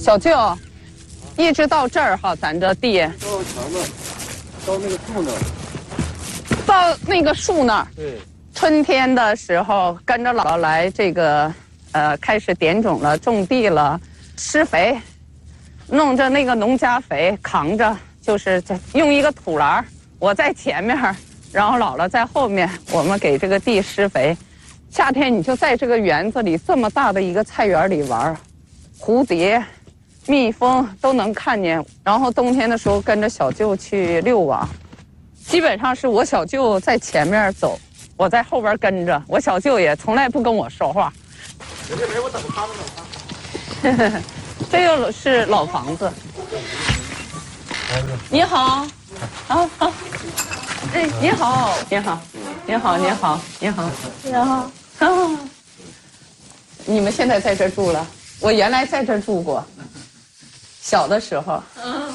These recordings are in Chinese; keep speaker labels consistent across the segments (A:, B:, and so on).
A: 小舅，一直到这儿哈，咱这地
B: 到墙那儿，到那个树那儿。
A: 到那个树那儿。
B: 对。
A: 春天的时候，跟着姥姥来这个，开始点种了，种地了，施肥，弄着那个农家肥，扛着，就是用一个土篮，我在前面，然后姥姥在后面，我们给这个地施肥。夏天你就在这个园子里，这么大的一个菜园里玩，蝴蝶、蜜蜂都能看见。然后冬天的时候跟着小舅去遛网，基本上是我小舅在前面走，我在后边跟着。我小舅也从来不跟我说话。
B: 没我等他们。
A: 这又是老房子。你好，啊好，哎，你好，你好，你好，你好，你好，你好，啊，你们现在在这住了？我原来在这住过，小的时候，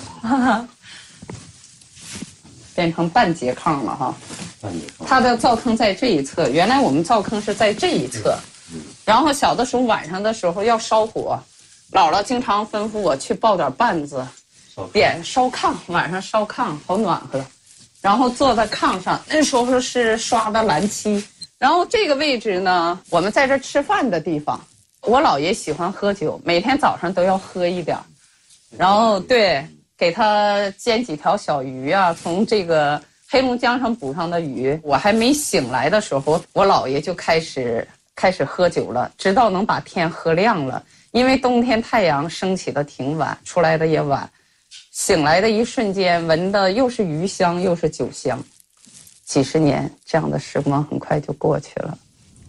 A: 变成半截炕了哈。它的灶坑在这一侧，原来我们灶坑是在这一侧。然后小的时候晚上的时候要烧火，姥姥经常吩咐我去抱点绊子，点烧炕，晚上烧炕好暖和。然后坐在炕上，那时候是刷的蓝漆。然后这个位置呢，我们在这吃饭的地方。我姥爷喜欢喝酒，每天早上都要喝一点，然后对，给他煎几条小鱼啊，从这个黑龙江上捕上的鱼。我还没醒来的时候，我姥爷就开始喝酒了，直到能把天喝亮了。因为冬天太阳升起的挺晚，出来的也晚，醒来的一瞬间闻的又是鱼香又是酒香。几十年这样的时光很快就过去了。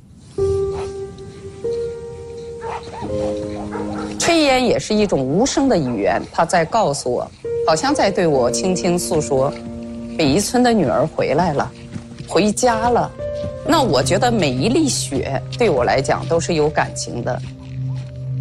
A: 炊烟也是一种无声的语言，它在告诉我，好像在对我轻轻诉说，北一村的女儿回来了，回家了。那我觉得每一粒雪对我来讲都是有感情的。